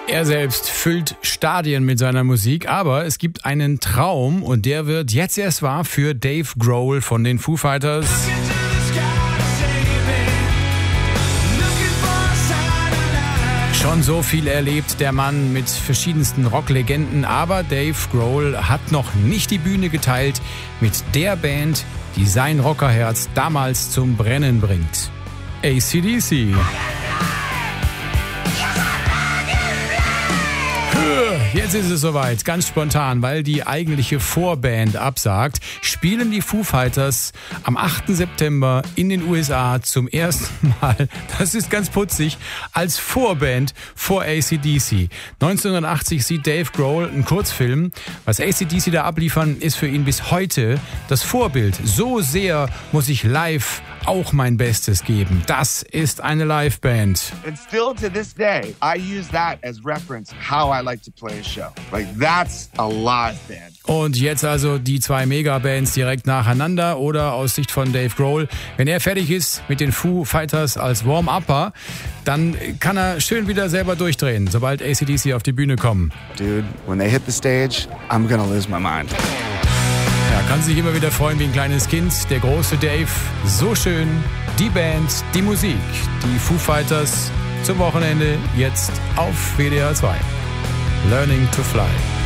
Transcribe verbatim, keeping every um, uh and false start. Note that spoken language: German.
Er selbst füllt Stadien mit seiner Musik, aber es gibt einen Traum und der wird jetzt erst wahr für Dave Grohl von den Foo Fighters. Schon so viel erlebt der Mann mit verschiedensten Rocklegenden, aber Dave Grohl hat noch nicht die Bühne geteilt mit der Band, die sein Rockerherz damals zum Brennen bringt. A C D C. Jetzt ist es soweit, ganz spontan, weil die eigentliche Vorband absagt, spielen die Foo Fighters am achten September in den U S A zum ersten Mal, das ist ganz putzig, als Vorband vor A C D C. neunzehnhundertachtzig sieht Dave Grohl einen Kurzfilm. Was A C D C da abliefern, ist für ihn bis heute das Vorbild. So sehr muss ich live auch mein Bestes geben. Das ist eine Liveband. And still to this day, I use that as reference how I like to play a show. Like that's a live band. Und jetzt also die zwei Megabands direkt nacheinander oder aus Sicht von Dave Grohl. Wenn er fertig ist mit den Foo Fighters als Warm-Upper, dann kann er schön wieder selber durchdrehen, sobald A C D C auf die Bühne kommen. Dude, when they hit the stage, I'm gonna lose my mind. Ja, kann sich immer wieder freuen wie ein kleines Kind. Der große Dave, so schön. Die Band, die Musik, die Foo Fighters zum Wochenende jetzt auf W D R zwei. Learning to Fly.